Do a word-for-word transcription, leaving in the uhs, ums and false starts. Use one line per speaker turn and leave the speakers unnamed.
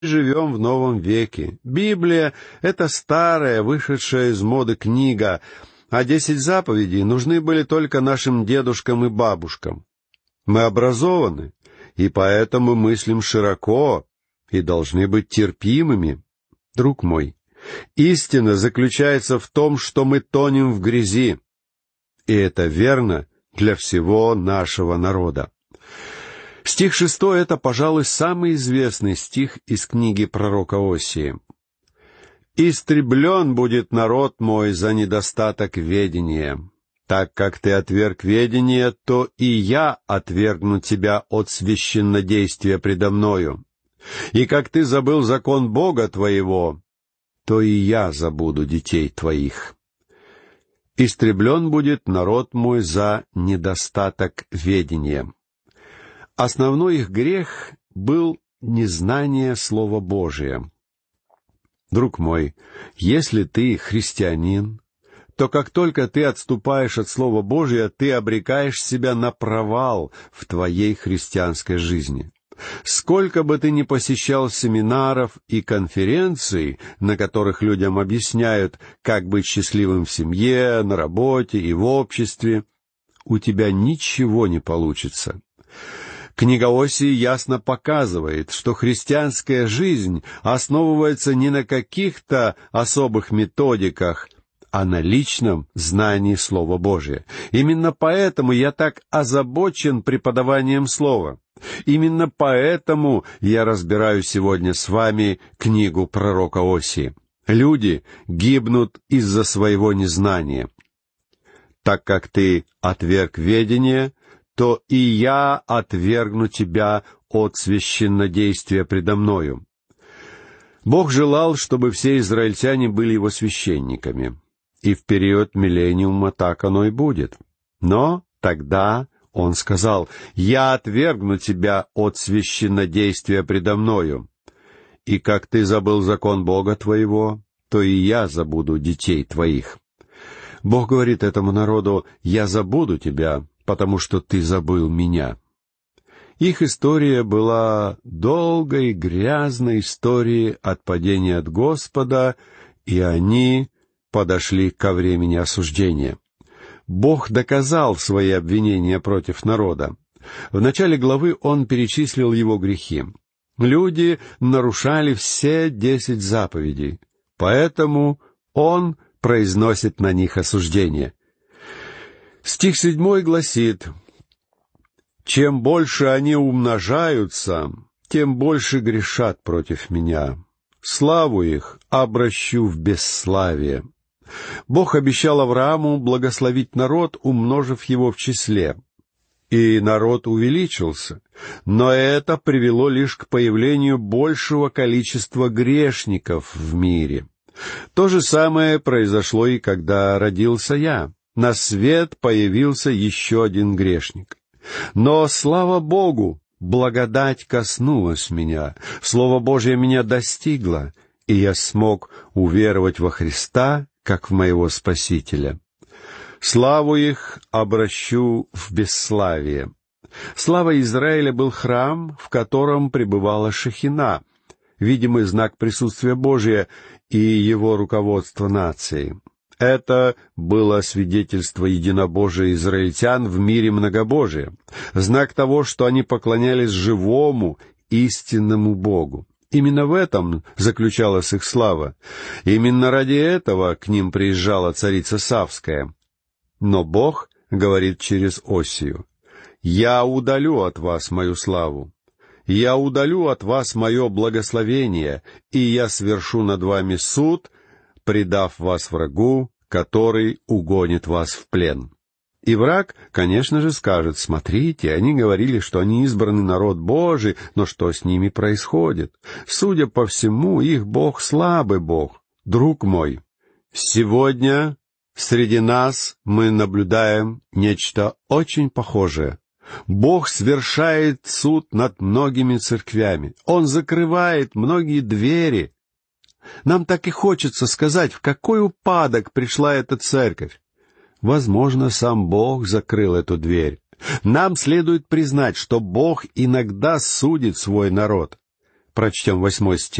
живем в новом веке. Библия — это старая, вышедшая из моды книга, а десять заповедей нужны были только нашим дедушкам и бабушкам. Мы образованы, и поэтому мыслим широко и должны быть терпимыми. Друг мой, истина заключается в том, что мы тонем в грязи, и это верно для всего нашего народа. Стих шестой — это, пожалуй, самый известный стих из книги пророка Осии. «Истреблен будет народ мой за недостаток ведения. Так как ты отверг ведение, то и я отвергну тебя от священнодействия предо мною. И как ты забыл закон Бога твоего, то и я забуду детей твоих. Истреблен будет народ мой за недостаток ведения». Основной их грех был незнание Слова Божия. Друг мой, если ты христианин, то как только ты отступаешь от Слова Божия, ты обрекаешь себя на провал в твоей христианской жизни. Сколько бы ты ни посещал семинаров и конференций, на которых людям объясняют, как быть счастливым в семье, на работе и в обществе, у тебя ничего не получится. Книга Осии ясно показывает, что христианская жизнь основывается не на каких-то особых методиках, а на личном знании Слова Божия. Именно поэтому я так озабочен преподаванием Слова. Именно поэтому я разбираю сегодня с вами книгу пророка Осии. Люди гибнут из-за своего незнания. Так как ты отверг ведение, то и я отвергну тебя от священнодействия предо мною. Бог желал, чтобы все израильтяне были его священниками, и в период миллениума так оно и будет. Но тогда он сказал: «Я отвергну тебя от священнодействия предо мною, и как ты забыл закон Бога твоего, то и я забуду детей твоих». Бог говорит этому народу: «Я забуду тебя, потому что ты забыл меня». Их история была долгой, грязной историей отпадения от Господа, и они подошли ко времени осуждения. Бог доказал свои обвинения против народа. В начале главы Он перечислил его грехи. Люди нарушали все десять заповедей, поэтому Он произносит на них осуждение. Стих седьмой гласит: «Чем больше они умножаются, тем больше грешат против меня. Славу их обращу в бесславие». Бог обещал Аврааму благословить народ, умножив его в числе. И народ увеличился, но это привело лишь к появлению большего количества грешников в мире. То же самое произошло и когда родился я. На свет появился еще один грешник. Но, слава Богу, благодать коснулась меня, Слово Божье меня достигло, и я смог уверовать во Христа, как в моего Спасителя. Славу их обращу в бесславие. Слава Израиля был храм, в котором пребывала Шехина, видимый знак присутствия Божия и его руководства нацией. Это было свидетельство единобожия израильтян в мире многобожия, знак того, что они поклонялись живому, истинному Богу. Именно в этом заключалась их слава. Именно ради этого к ним приезжала царица Савская. Но Бог говорит через Осию: «Я удалю от вас мою славу, я удалю от вас мое благословение, и я свершу над вами суд, предав вас врагу, который угонит вас в плен». И враг, конечно же, скажет: «Смотрите, они говорили, что они избранный народ Божий, но что с ними происходит? Судя по всему, их Бог слабый Бог». Друг мой, сегодня среди нас мы наблюдаем нечто очень похожее. Бог свершает суд над многими церквями. Он закрывает многие двери. Нам так и хочется сказать, в какой упадок пришла эта церковь. Возможно, сам Бог закрыл эту дверь. Нам следует признать, что Бог иногда судит свой народ. Прочтем восьмой стих.